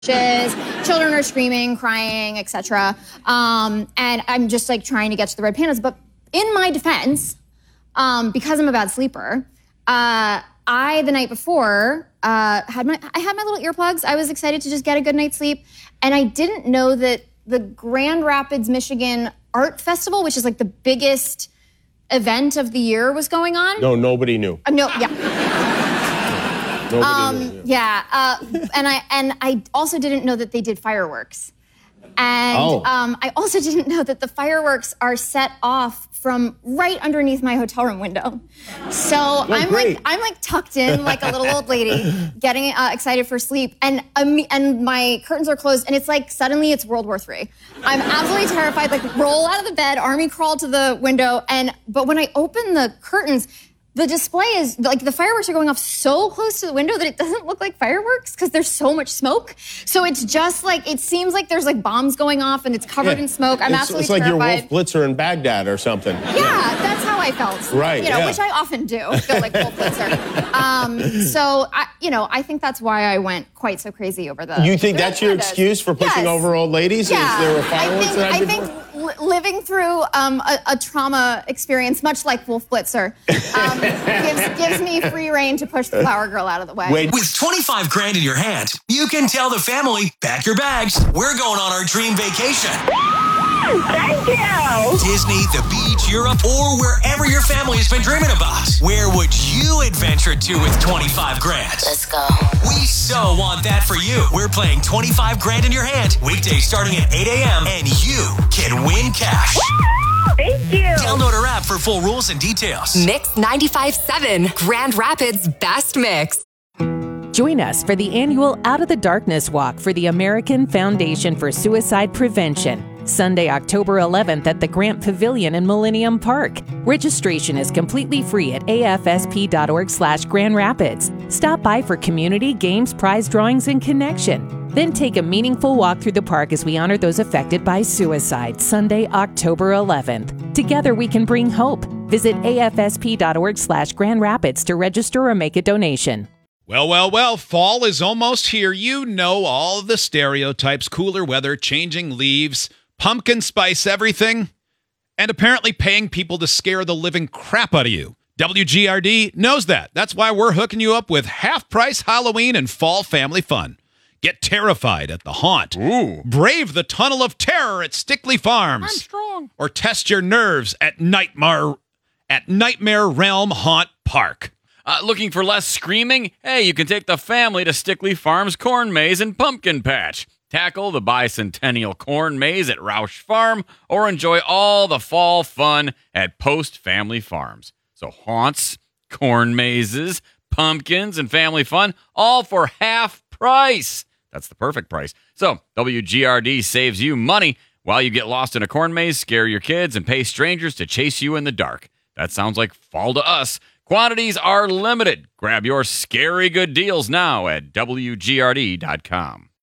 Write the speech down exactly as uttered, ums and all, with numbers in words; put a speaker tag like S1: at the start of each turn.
S1: Children are screaming, crying, et cetera. Um, and I'm just like trying to get to the red pandas. But in my defense, um, because I'm a bad sleeper, uh, I the night before uh, had my I had my little earplugs. I was excited to just get a good night's sleep, and I didn't know that the Grand Rapids, Michigan Art Festival, which is like the biggest event of the year, was going on.
S2: No, nobody knew.
S1: Uh, no, yeah. Um, knew, yeah, yeah uh, and I and I also didn't know that they did fireworks, and
S2: oh.
S1: um, I also didn't know that the fireworks are set off from right underneath my hotel room window. So oh, I'm
S2: great.
S1: like I'm like tucked in like a little old lady, getting uh, excited for sleep, and um, and my curtains are closed, and it's like suddenly it's World War Three. I'm absolutely terrified. Like roll out of the bed, army crawl to the window, and but when I open the curtains, the display is, like, the fireworks are going off so close to the window that it doesn't look like fireworks because there's so much smoke. So it's just like, it seems like there's like bombs going off and it's covered yeah. in smoke. I'm
S2: it's,
S1: absolutely
S2: It's like
S1: terrified.
S2: your Wolf Blitzer in Baghdad or something.
S1: Yeah, that's how I felt.
S2: Right,
S1: You know,
S2: yeah.
S1: which I often do, feel like Wolf Blitzer. Um, so, I, you know, I think that's why I went quite so crazy over the...
S2: You think
S1: the
S2: that's your
S1: pandas.
S2: excuse for pushing
S1: yes.
S2: over old ladies?
S1: Yeah.
S2: Is there were fireworks
S1: I think,
S2: that I,
S1: I
S2: did
S1: think
S2: for?
S1: li- living through um, a, a trauma experience, much like Wolf Blitzer, um, gives, gives me free reign to push the flower girl out of the way.
S2: Wait.
S3: With twenty-five grand in your hand, you can tell the family, pack your bags, we're going on our dream vacation.
S4: Thank you.
S3: Disney, the beach, Europe, or wherever your family has been dreaming about. Where would you adventure to with twenty-five grand?
S5: Let's go.
S3: We so want that for you. We're playing twenty-five grand in your hand, weekdays starting at eight a.m., and you can win cash.
S4: Thank you.
S3: Download our app for full rules and details.
S6: Mix ninety-five point seven, Grand Rapids Best Mix.
S7: Join us for the annual Out of the Darkness Walk for the American Foundation for Suicide Prevention, Sunday, October eleventh at the Grant Pavilion in Millennium Park. Registration is completely free at afsp.org slash Grand Rapids. Stop by for community, games, prize drawings, and connection. Then take a meaningful walk through the park as we honor those affected by suicide, Sunday, October eleventh. Together we can bring hope. Visit afsp.org slash Grand Rapids to register or make a donation.
S8: Well, well, well, fall is almost here. You know all of the stereotypes: cooler weather, changing leaves, pumpkin spice everything, and apparently paying people to scare the living crap out of you. W G R D knows that. That's why we're hooking you up with half-price Halloween and fall family fun. Get terrified at the Haunt.
S2: Ooh.
S8: Brave the Tunnel of Terror at Stickley Farms.
S2: I'm strong.
S8: Or test your nerves at Nightmare at Nightmare Realm Haunt Park.
S9: Uh, looking for less screaming? Hey, you can take the family to Stickley Farms Corn Maze and Pumpkin Patch. Tackle the bicentennial corn maze at Roush Farm, or enjoy all the fall fun at Post Family Farms. So haunts, corn mazes, pumpkins, and family fun, all for half price. That's the perfect price. So W G R D saves you money while you get lost in a corn maze, scare your kids, and pay strangers to chase you in the dark. That sounds like fall to us. Quantities are limited. Grab your scary good deals now at W G R D dot com.